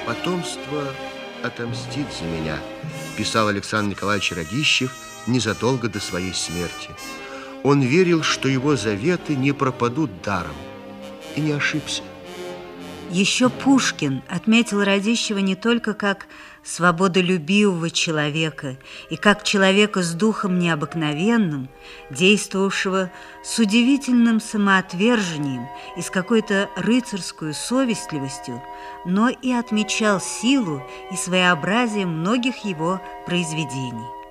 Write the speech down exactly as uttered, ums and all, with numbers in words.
Потомство отомстит за меня, писал Александр Николаевич Радищев незадолго до своей смерти. Он верил, что его заветы не пропадут даром, и не ошибся. Еще Пушкин отметил Радищева не только как свободолюбивого человека и как человека с духом необыкновенным, действовавшего с удивительным самоотвержением и с какой-то рыцарской совестливостью, но и отмечал силу и своеобразие многих его произведений.